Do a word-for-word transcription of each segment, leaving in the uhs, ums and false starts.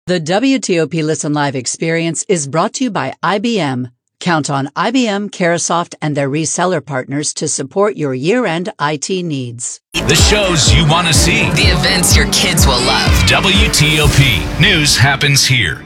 The W T O P Listen Live experience is brought to you by I B M. Count on I B M, Carahsoft, and their reseller partners to support your year-end I T needs. The shows you want to see. The events your kids will love. W T O P News happens here.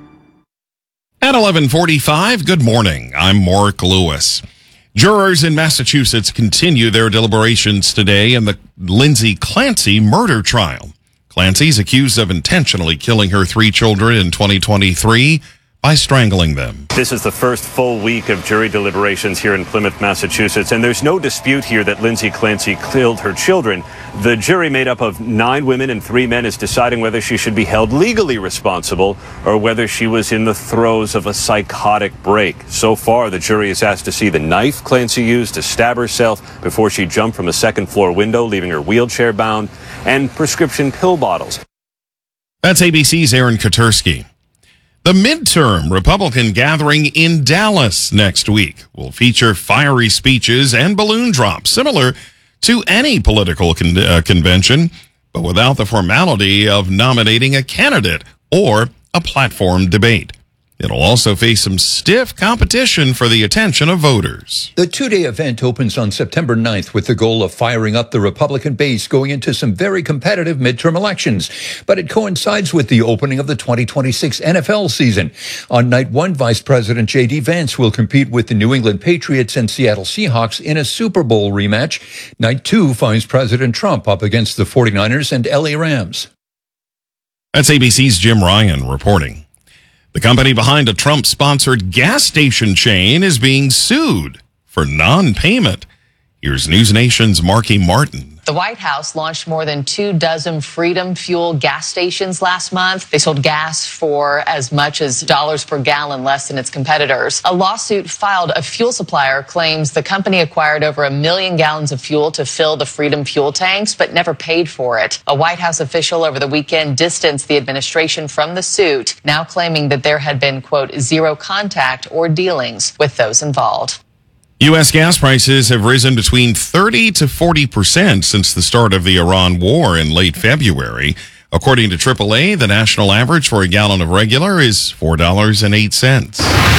At eleven forty-five, good morning. I'm Mark Lewis. Jurors in Massachusetts continue their deliberations today in the Lindsay Clancy murder trial. Clancy's accused of intentionally killing her three children in twenty twenty-three by strangling them. This is the first full week of jury deliberations here in Plymouth, Massachusetts, and there's no dispute here that Lindsay Clancy killed her children. The jury, made up of nine women and three men, is deciding whether she should be held legally responsible or whether she was in the throes of a psychotic break. So far, the jury is asked to see the knife Clancy used to stab herself before she jumped from a second-floor window, leaving her wheelchair-bound, and prescription pill bottles. That's A B C's Aaron Katersky. The midterm Republican gathering in Dallas next week will feature fiery speeches and balloon drops, similar to any political con- uh, convention, but without the formality of nominating a candidate or a platform debate. It'll also face some stiff competition for the attention of voters. The two-day event opens on September ninth with the goal of firing up the Republican base going into some very competitive midterm elections. But it coincides with the opening of the twenty twenty-six N F L season. On night one, Vice President J D. Vance will compete with the New England Patriots and Seattle Seahawks in a Super Bowl rematch. Night two finds President Trump up against the forty-niners and L A Rams. That's A B C's Jim Ryan reporting. The company behind a Trump-sponsored gas station chain is being sued for non-payment. Here's News Nation's Marky Martin. The White House launched more than two dozen Freedom Fuel gas stations last month. They sold gas for as much as dollars per gallon less than its competitors. A lawsuit filed, a fuel supplier claims the company acquired over a million gallons of fuel to fill the Freedom Fuel tanks, but never paid for it. A White House official over the weekend distanced the administration from the suit, now claiming that there had been, quote, zero contact or dealings with those involved. U S gas prices have risen between thirty to forty percent since the start of the Iran war in late February. According to triple A, the national average for a gallon of regular is four dollars and eight cents.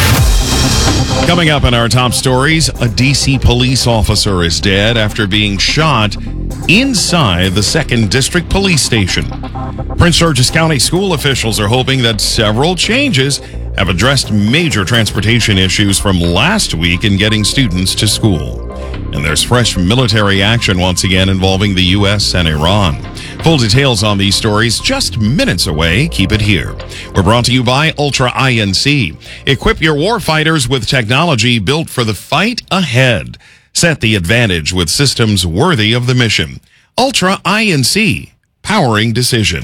Coming up in our top stories, a D C police officer is dead after being shot inside the second District Police Station. Prince George's County school officials are hoping that several changes have addressed major transportation issues from last week in getting students to school. And there's fresh military action once again involving the U S and Iran. Full details on these stories just minutes away. Keep it here. We're brought to you by Ultra I N C. Equip your warfighters with technology built for the fight ahead. Set the advantage with systems worthy of the mission. Ultra I N C, powering decision.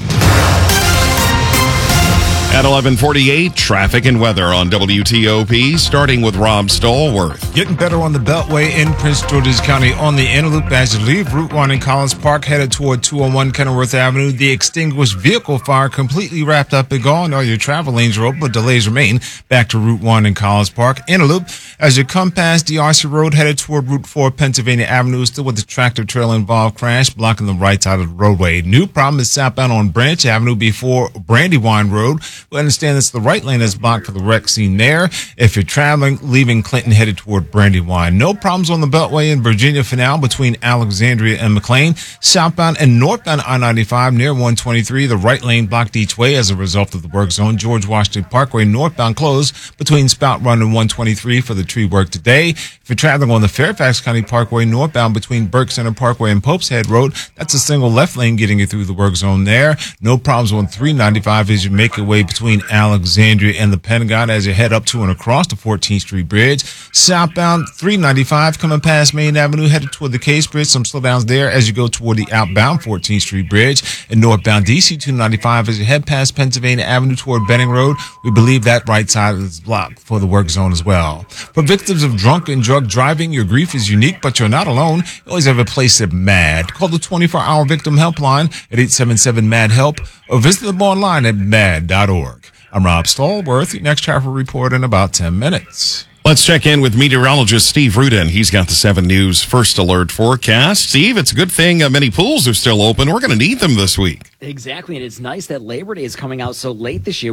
At eleven forty-eight, traffic and weather on W T O P, starting with Rob Stallworth. Getting better on the Beltway in Prince George's County on the inner loop as you leave Route one in Collins Park, headed toward two oh one Kenilworth Avenue. The extinguished vehicle fire completely wrapped up and gone. All your travel lanes are open, but delays remain. Back to Route one in Collins Park. Inner loop, as you come past D R C Road, headed toward Route four Pennsylvania Avenue, still with the tractor trailer involved crash, blocking the right side of the roadway. New problem is southbound on Branch Avenue before Brandywine Road. We understand it's the right lane that's blocked for the wreck scene there. If you're traveling, leaving Clinton, headed toward Brandywine. No problems on the Beltway in Virginia for now between Alexandria and McLean. Southbound and northbound I ninety-five near one twenty-three, the right lane blocked each way as a result of the work zone. George Washington Parkway northbound closed between Spout Run and one twenty-three for the tree work today. If you're traveling on the Fairfax County Parkway northbound between Burke Center Parkway and Pope's Head Road, that's a single left lane getting you through the work zone there. No problems on three ninety-five as you make your way between Alexandria and the Pentagon as you head up to and across the fourteenth Street Bridge. Southbound three ninety-five coming past Main Avenue, headed toward the Case Bridge. Some slowdowns there as you go toward the outbound fourteenth Street Bridge. And northbound D C two ninety-five as you head past Pennsylvania Avenue toward Benning Road. We believe that right side is blocked for the work zone as well. For victims of drunk and drug driving, your grief is unique, but you're not alone. You always have a place at MAD. Call the twenty-four hour victim helpline at eight seven seven MAD HELP or visit them online at mad dot org. I'm Rob Stallworth. Your next traffic report in about ten minutes. Let's check in with meteorologist Steve Rudin. He's got the seven News First Alert forecast. Steve, it's a good thing uh, many pools are still open. We're going to need them this week. Exactly, and it's nice that Labor Day is coming out so late this year.